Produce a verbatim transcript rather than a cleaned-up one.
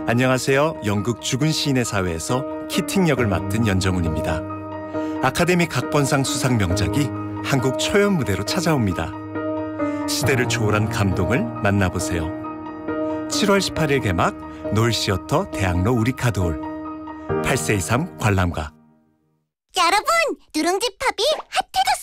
안녕하세요. 연극 죽은 시인의 사회에서 키팅 역을 맡은 연정훈입니다. 아카데미 각본상 수상 명작이 한국 초연 무대로 찾아옵니다. 시대를 초월한 감동을 만나보세요. 칠월 십팔일 개막 노을시어터 대학로 우리카드홀 팔 세 이상 관람가. 여러분, 누룽지 팝이 핫해졌어요.